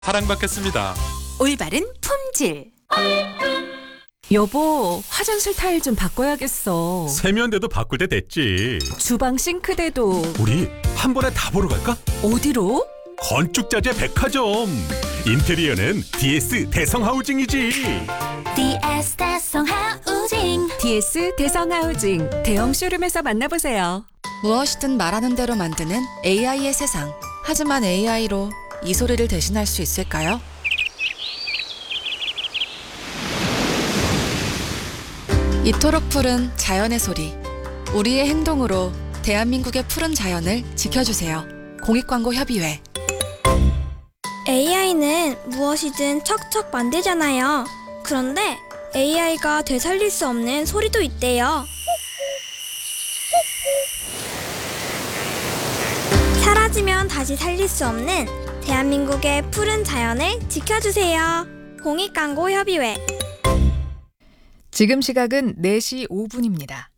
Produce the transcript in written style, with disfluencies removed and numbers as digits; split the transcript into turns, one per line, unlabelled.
사랑받겠습니다.
올바른 품질.
여보, 화장실 타일 좀 바꿔야겠어.
세면대도 바꿀 때 됐지.
주방 싱크대도.
우리 한 번에 다 보러 갈까?
어디로?
건축자재 백화점. 인테리어는 DS 대성하우징이지.
DS 대성하우징.
DS 대성하우징 대형 쇼룸에서 만나보세요.
무엇이든 말하는 대로 만드는 AI의 세상. 하지만 AI로 이 소리를 대신할 수 있을까요? 이토록 푸른 자연의 소리. 우리의 행동으로 대한민국의 푸른 자연을 지켜주세요. 공익광고협의회.
AI는 무엇이든 척척 만들잖아요. 그런데 AI가 되살릴 수 없는 소리도 있대요. 사라지면 다시 살릴 수 없는 대한민국의 푸른 자연을 지켜주세요. 공익광고협의회.
지금 시각은 4시 5분입니다.